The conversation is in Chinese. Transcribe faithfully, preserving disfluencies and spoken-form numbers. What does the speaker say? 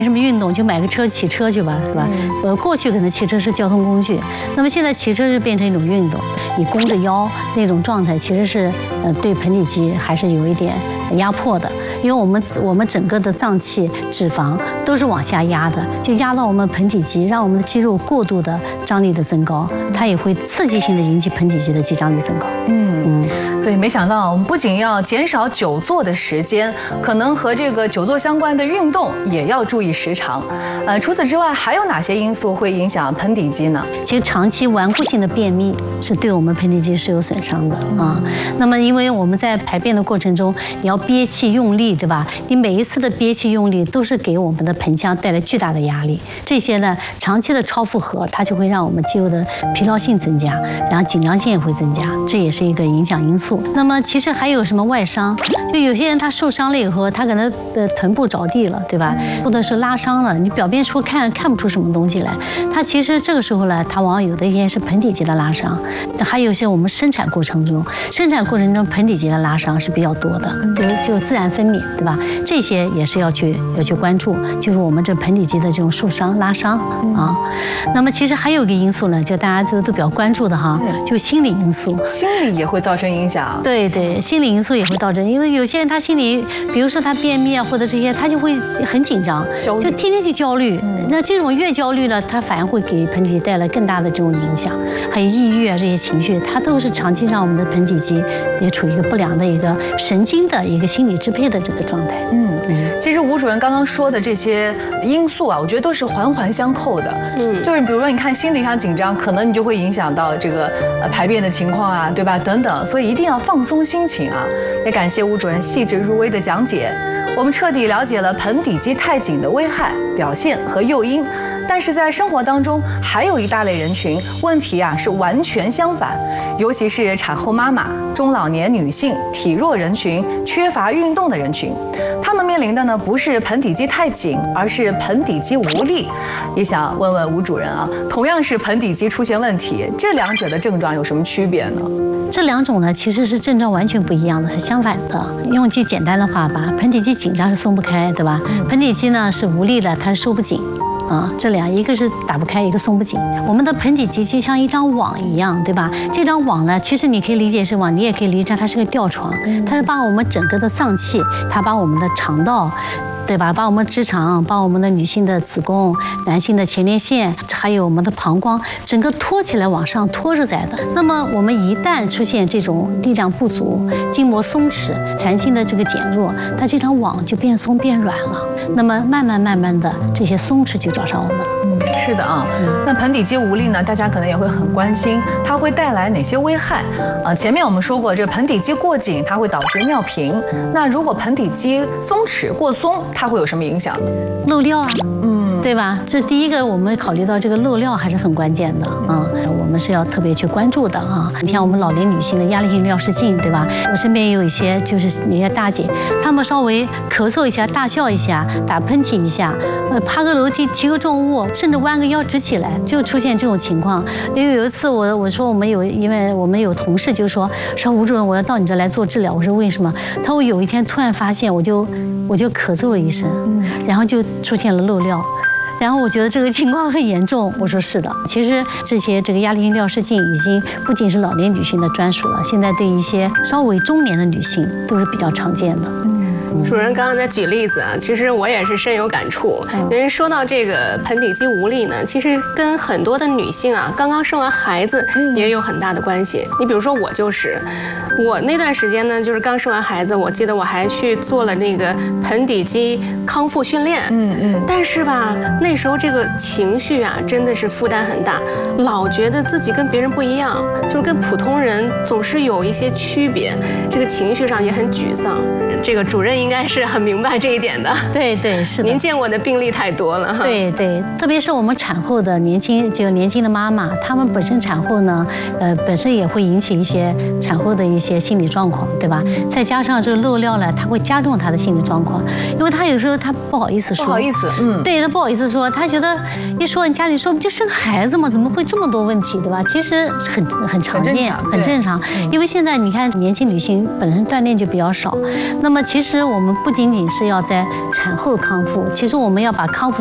什么运动就买个车骑车去吧，是吧？呃，过去可能骑车是交通工具，那么现在骑车就变成一种运动，你弓着腰那种状态，其实是呃对盆底肌还是有一点压迫的，因为我们我们整个的脏器脂肪都是往下压的，就压到我们盆底肌，让我们的肌肉过度的张力的增高，它也会刺激性的引起盆底肌的肌张力增高。嗯嗯，所以没想到我们不仅要减少久坐的时间，可能和这个久坐相关的运动也要注意时长。呃，除此之外，还有哪些因素会影响盆底肌呢？ 其实长期顽固性的便秘是对我们盆底肌是有损伤的啊。那么，因为我们在排便的过程中，你要憋气用力，对吧？你每一次的憋气用力都是给我们的盆腔带来巨大的压力。这些呢，长期的超负荷，它就会让我们肌肉的疲劳性增加，然后紧张性也会增加，这也是一个影响因素。那么，其实还有什么外伤？就有些人他受伤了以后，他可能呃臀部着地了，对吧？或者是拉伤了，你表面出看看不出什么东西来，它其实这个时候呢，它往往有的一些是盆底肌的拉伤，还有一些我们生产过程中，生产过程中盆底肌的拉伤是比较多的，就就自然分娩，对吧？这些也是要去要去关注，就是我们这盆底肌的这种受伤拉伤啊。那么其实还有一个因素呢，就大家都都比较关注的哈，就心理因素， 心理也会造成影响。 对对，心理因素也会造成，因为有些人他心里，比如说他便秘啊，或者这些，他就会很紧张，就天天去焦虑。那这种越焦虑了，它反而会给盆底肌带来更大的这种影响，还有抑郁啊这些情绪，它都是长期让我们的盆底肌也处于一个不良的一个神经的一个心理支配的这个状态。 嗯嗯，其实吴主任刚刚说的这些因素啊，我觉得都是环环相扣的。嗯，就是比如说你看心理上紧张，可能你就会影响到这个呃排便的情况啊，对吧？等等，所以一定要放松心情啊。也感谢吴主任细致入微的讲解，我们彻底了解了盆底肌太紧的危害、表现和诱因。但是在生活当中，还有一大类人群问题啊是完全相反，尤其是产后妈妈、中老年女性、体弱人群、缺乏运动的人群，他们面临的呢不是盆底肌太紧，而是盆底肌无力。也想问问吴主任啊，同样是盆底肌出现问题，这两者的症状有什么区别呢？ 这两种呢，其实是症状完全不一样的，是相反的。用句简单的话吧，盆底肌紧张是松不开，对吧？盆底肌呢是无力的，它是收不紧。啊，这两一个是打不开，一个松不紧。我们的盆底肌就像一张网一样，对吧？这张网呢，其实你可以理解是网，你也可以理解它是个吊床，它是把我们整个的脏器，它把我们的肠道，对吧？把我们直肠，把我们的女性的子宫、男性的前列腺，还有我们的膀胱，整个托起来往上托着在的。那么我们一旦出现这种力量不足、筋膜松弛、弹性的这个减弱，它这张网就变松变软了。那么慢慢慢慢的，这些松弛就找上我们了。 嗯，是的啊。那盆底肌无力呢，大家可能也会很关心，它会带来哪些危害？啊，前面我们说过，这盆底肌过紧，它会导致尿频。那如果盆底肌松弛过松，它会有什么影响呢？ 漏尿啊，嗯，对吧？这第一个，我们考虑到这个漏尿还是很关键的啊，我们是要特别去关注的啊。你像我们老年女性的压力性尿失禁，对吧？我身边也有一些就是那些大姐，她们稍微咳嗽一下、大笑一下、打喷嚏一下，呃，爬个楼梯、提个重物，甚至弯个腰直起来，就出现这种情况。因为有一次我我说我们有，因为我们有同事就说说吴主任，我要到你这来做治疗。我说为什么？他说我有一天突然发现，我就我就咳嗽了一声，然后就出现了漏尿。然后我觉得这个情况很严重，我说是的，其实这些这个压力性尿失禁已经不仅是老年女性的专属了，现在对一些稍微中年的女性都是比较常见的。 主任刚刚在举例子啊，其实我也是深有感触。因为说到这个盆底肌无力呢，其实跟很多的女性啊，刚刚生完孩子也有很大的关系。你比如说我就是，我那段时间呢，就是刚生完孩子，我记得我还去做了那个盆底肌康复训练。嗯嗯。但是吧，那时候这个情绪啊，真的是负担很大，老觉得自己跟别人不一样，就是跟普通人总是有一些区别，这个情绪上也很沮丧。这个主任应该是很明白这一点的。 对对是的。 您见过的病例太多了哈。 对对，特别是我们产后的年轻，就年轻的妈妈，她们本身产后呢，呃，本身也会引起一些产后的一些心理状况，对吧？再加上这个漏尿呢，它会加重她的心理状况，因为她有时候她不好意思说， 不好意思，嗯， 对，她不好意思说，她觉得一说你家里说不就生个孩子吗？怎么会这么多问题，对吧？其实很很常见，很正常，因为现在你看年轻女性本身锻炼就比较少，那么其实我们。 们不仅仅是要在产后康复，其实我们要把康复